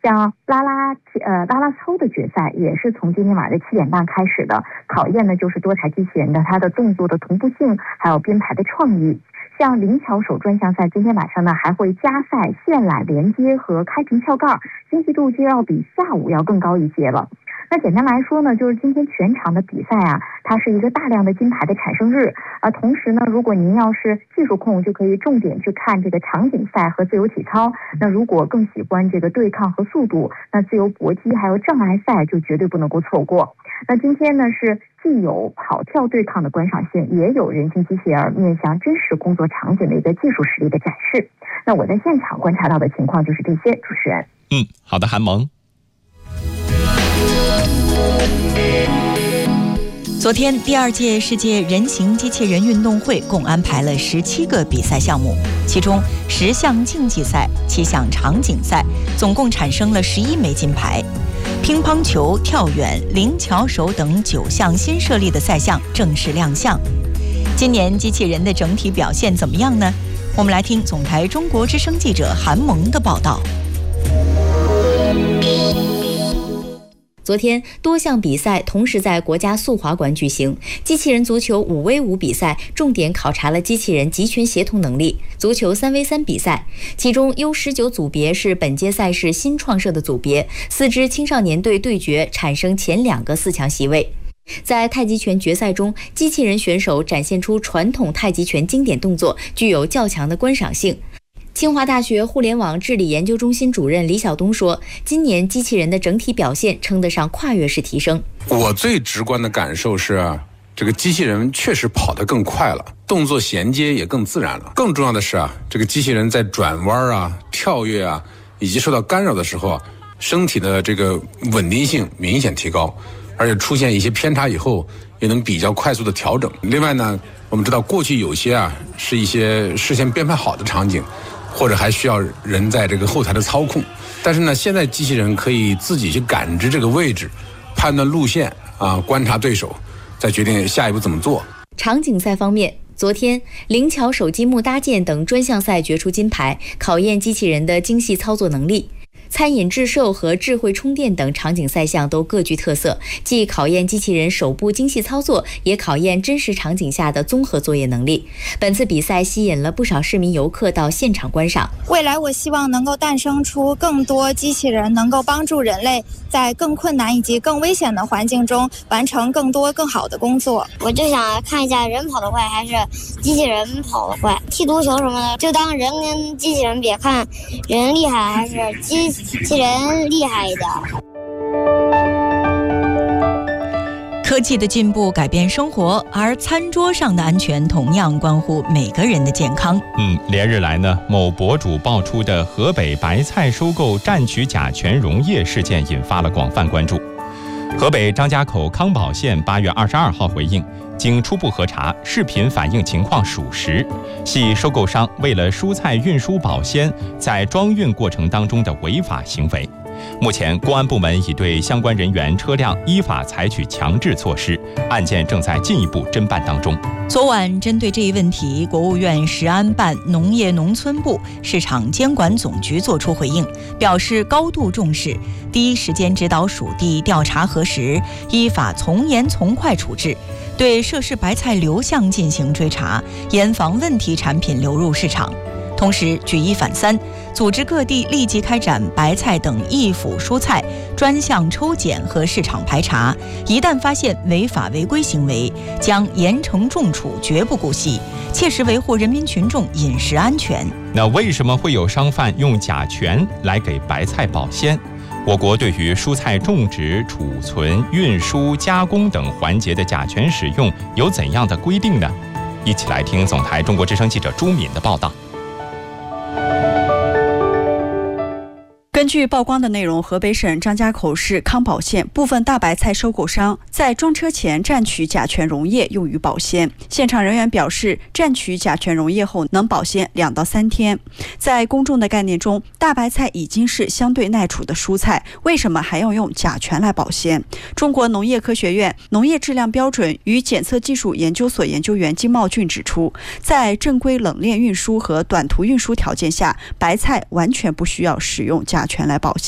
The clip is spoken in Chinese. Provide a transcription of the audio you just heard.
像拉拉操的决赛也是从今天晚上的7点半开始的，考验的就是多台机器人的它的动作的同步性，还有编排的创意。像灵巧手专项赛今天晚上呢还会加赛线缆连接和开瓶撬盖，精细度就要比下午要更高一些了。那简单来说呢，就是今天全场的比赛啊，它是一个大量的金牌的产生日。同时呢，如果您要是技术控，就可以重点去看这个场景赛和自由体操。那如果更喜欢这个对抗和速度，那自由搏击还有障碍赛就绝对不能够错过。那今天呢是既有跑跳对抗的观赏性，也有人形机器人面向真实工作场景的一个技术实力的展示。那我在现场观察到的情况就是这些，主持人。 好的，韩萌。 昨天第2届世界人形机器人运动会共安排了17个比赛项目，其中10项竞技赛、7项场景赛，总共产生了11枚金牌。乒乓球、跳远、灵巧手等9项新设立的赛项正式亮相。今年机器人的整体表现怎么样呢？我们来听总台中国之声记者韩萌的报道。 昨天，多项比赛同时在国家速滑馆举行。机器人足球5v5比赛重点考察了机器人集群协同能力。足球3v3比赛，其中 U19 组别是本届赛事新创设的组别，4支青少年队对决，产生前2个4强席位。在太极拳决赛中，机器人选手展现出传统太极拳经典动作，具有较强的观赏性。清华大学互联网治理研究中心主任李晓东说，今年机器人的整体表现称得上跨越式提升。 我最直观的感受是，这个机器人确实跑得更快了，动作衔接也更自然了。更重要的是这个机器人在转弯跳跃以及受到干扰的时候身体的这个稳定性明显提高，而且出现一些偏差以后也能比较快速的调整。另外呢，我们知道过去有些是一些事先编排好的场景，或者还需要人在这个后台的操控，但是呢，现在机器人可以自己去感知这个位置，判断路线观察对手，再决定下一步怎么做。 场景赛方面，昨天灵巧手机木搭建等专项赛决出金牌，考验机器人的精细操作能力。餐饮制售和智慧充电等场景赛项都各具特色，既考验机器人手部精细操作，也考验真实场景下的综合作业能力。本次比赛吸引了不少市民游客到现场观赏。 未来我希望能够诞生出更多机器人，能够帮助人类在更困难以及更危险的环境中完成更多更好的工作。 我就想看一下人跑得快还是机器人跑得快，踢足球什么的，就当人跟机器人比，看人厉害还是机器人厉害一点。 科技的进步改变生活，而餐桌上的安全同样关乎每个人的健康。 连日来呢，某博主爆出的河北白菜收购蘸取甲醛溶液事件引发了广泛关注。河北张家口康保县8月22号回应，经初步核查，视频反映情况属实，系收购商为了蔬菜运输保鲜，在装运过程当中的违法行为。目前，公安部门已对相关人员、车辆依法采取强制措施，案件正在进一步侦办当中。 昨晚，针对这一问题，国务院食安办、农业农村部、市场监管总局作出回应，表示高度重视，第一时间指导属地调查核实，依法从严从快处置，对涉事白菜流向进行追查，严防问题产品流入市场。同时举一反三，组织各地立即开展白菜等易腐蔬菜专项抽检和市场排查，一旦发现违法违规行为，将严惩重处，绝不姑息，切实维护人民群众饮食安全。 那为什么会有商贩用甲醛来给白菜保鲜？我国对于蔬菜种植、储存、运输、加工等环节的甲醛使用有怎样的规定呢？一起来听总台中国之声记者朱敏的报道。 根据曝光的内容，河北省张家口市康保县部分大白菜收购商在装车前蘸取甲醛溶液用于保鲜。现场人员表示，蘸取甲醛溶液后能保鲜2到3天。在公众的概念中，大白菜已经是相对耐储的蔬菜，为什么还要用甲醛来保鲜？中国农业科学院农业质量标准与检测技术研究所研究员金茂俊指出，在正规冷链运输和短途运输条件下，白菜完全不需要使用甲醛来保鲜。